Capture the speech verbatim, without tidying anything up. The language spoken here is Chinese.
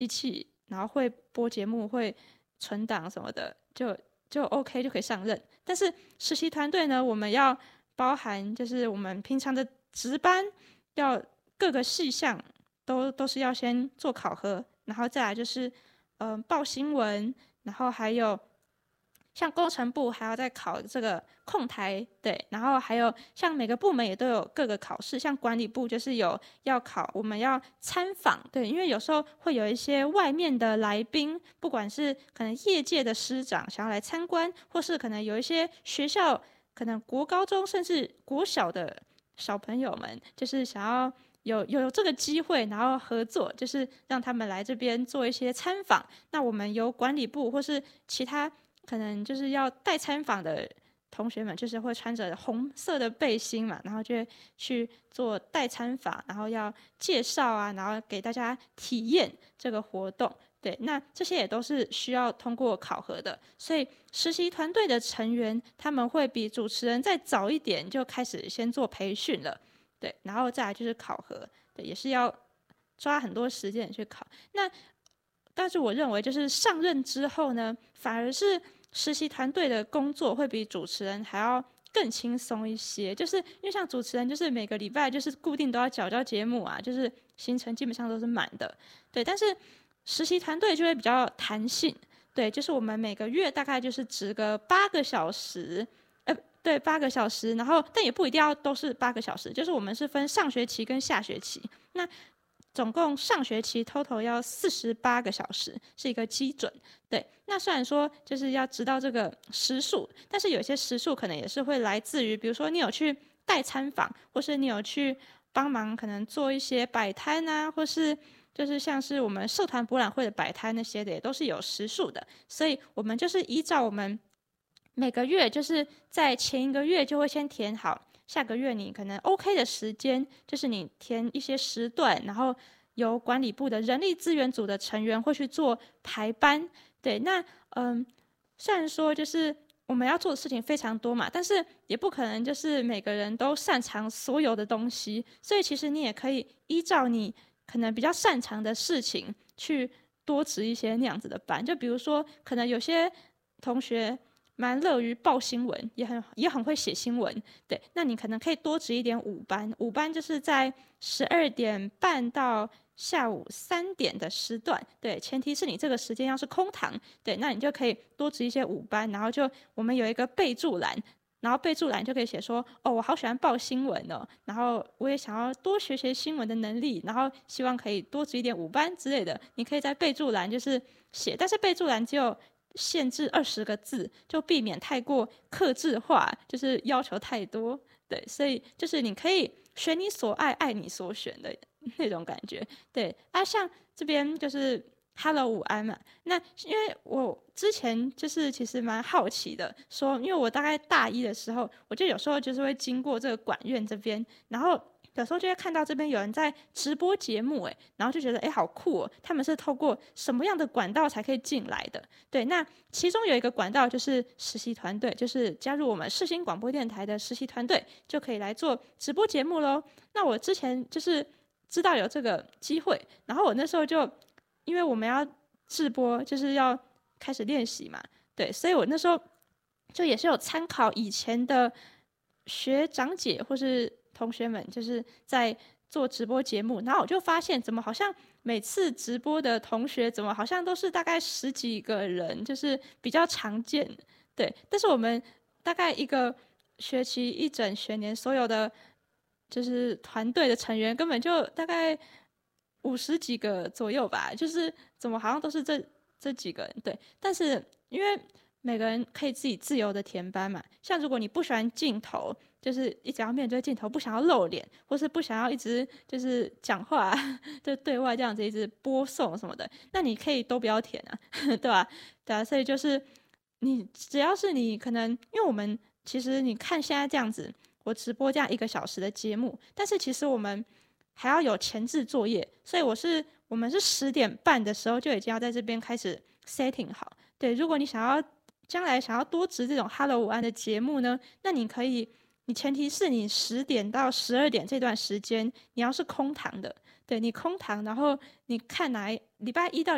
一起，然后会播节目、会存档什么的，就就 OK 就可以上任。但是实习团队呢，我们要包含就是我们平常的值班，要各个细项都都是要先做考核，然后再来就是嗯、呃、报新闻，然后还有像工程部还要再考这个控台，对，然后还有像每个部门也都有各个考试，像管理部就是有要考，我们要参访，对，因为有时候会有一些外面的来宾，不管是可能业界的师长想要来参观，或是可能有一些学校，可能国高中甚至国小的小朋友们，就是想要有有这个机会，然后合作，就是让他们来这边做一些参访。那我们由管理部或是其他可能就是要带参访的同学们，就是会穿着红色的背心嘛，然后就会去做带参访，然后要介绍啊，然后给大家体验这个活动。对，那这些也都是需要通过考核的，所以实习团队的成员他们会比主持人再早一点就开始先做培训了，对，然后再来就是考核，对，也是要抓很多时间去考。那但是我认为，就是上任之后呢，反而是实习团队的工作会比主持人还要更轻松一些。就是因为像主持人，就是每个礼拜就是固定都要缴交节目啊，就是行程基本上都是满的，对。但是实习团队就会比较弹性，对，就是我们每个月大概就是值个八个小时，呃，对，八个小时，然后但也不一定要都是八个小时，就是我们是分上学期跟下学期，那总共上学期 total 要四十八个小时，是一个基准。对，那虽然说就是要知道这个时数，但是有些时数可能也是会来自于，比如说你有去带参访，或是你有去帮忙，可能做一些摆摊啊，或是就是像是我们社团博览会的摆摊那些的，也都是有时数的。所以我们就是依照我们每个月，就是在前一个月就会先填好。下个月你可能 OK 的时间，就是你填一些时段，然后由管理部的人力资源组的成员会去做排班。对，那嗯，虽然说就是我们要做的事情非常多嘛，但是也不可能就是每个人都擅长所有的东西，所以其实你也可以依照你可能比较擅长的事情去多值一些那样子的班。就比如说，可能有些同学蛮乐于报新闻，也很也很会写新闻，对，那你可能可以多值一点午班，午班就是在十二点半到下午三点的时段，对，前提是你这个时间要是空堂，对，那你就可以多值一些午班，然后就我们有一个备注栏，然后备注栏就可以写说，哦，我好喜欢报新闻哦，然后我也想要多学学新闻的能力，然后希望可以多值一点午班之类的，你可以在备注栏就是写，但是备注栏只有限制二十个字，就避免太过客制化，就是要求太多。对，所以就是你可以选你所爱，爱你所选的那种感觉。对啊，像这边就是 Hello 午安嘛。那因为我之前就是其实蛮好奇的，说因为我大概大一的时候，我就有时候就是会经过这个管院这边，然后有时候就会看到这边有人在直播节目，哎，然后就觉得哎好酷哦，他们是透过什么样的管道才可以进来的？对，那其中有一个管道就是实习团队，就是加入我们世新广播电台的实习团队，就可以来做直播节目喽。那我之前就是知道有这个机会，然后我那时候就因为我们要直播，就是要开始练习嘛，对，所以我那时候就也是有参考以前的学长姐或是同学们，就是在做直播节目，然后我就发现，怎么好像每次直播的同学，怎么好像都是大概十几个人，就是比较常见，对。但是我们大概一个学期一整学年，所有的就是团队的成员，根本就大概五十几个左右吧，就是怎么好像都是这这几个人，对。但是因为每个人可以自己自由的填班嘛，像如果你不喜欢镜头，就是一直要面对镜头，不想要露脸，或是不想要一直就是讲话，就对外这样子一直播送什么的，那你可以都不要填啊，对吧？对啊，所以就是你只要是你可能，因为我们其实你看现在这样子，我直播这样一个小时的节目，但是其实我们还要有前置作业，所以我是我们是十点半的时候就已经要在这边开始 setting 好。对，如果你想要将来想要多值这种 Hello 午安的节目呢，那你可以，你前提是你十点到十二点这段时间你要是空堂的，对，你空堂，然后你看哪一礼拜一到